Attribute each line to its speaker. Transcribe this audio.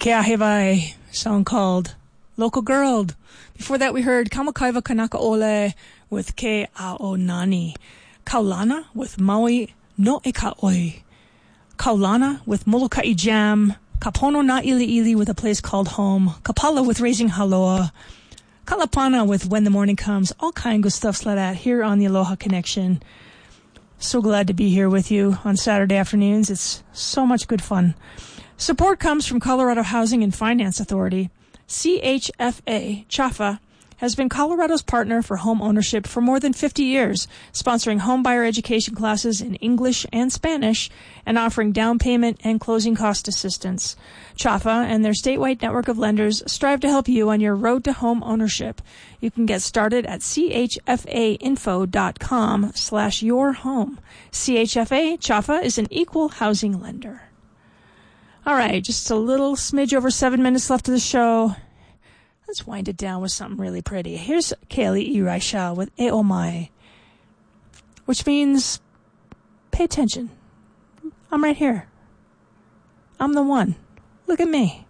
Speaker 1: Keahevai, song called Local Girl. Before that we heard Kamakaiva Kanaka Ole with Ke Aonani. Kaulana with Maui no Ekaoi. Kaulana with Molokai Jam. Kapono na Ili Ili with A Place Called Home. Kapala with Raising Haloa. Kalapana with When the Morning Comes. All kind of good stuff like that here on the Aloha Connection. So glad to be here with you on Saturday afternoons. It's so much good fun. Support comes from Colorado Housing and Finance Authority. CHFA, CHAFA, has been Colorado's partner for home ownership for more than 50 years, sponsoring homebuyer education classes in English and Spanish and offering down payment and closing cost assistance. CHAFA and their statewide network of lenders strive to help you on your road to home ownership. You can get started at chfainfo.com/yourhome. CHFA, CHAFA, is an equal housing lender. All right, just a little smidge over 7 minutes left of the show. Let's wind it down with something really pretty. Here's Kaylee Raishal with Eomai, which means pay attention. I'm right here. I'm the one. Look at me.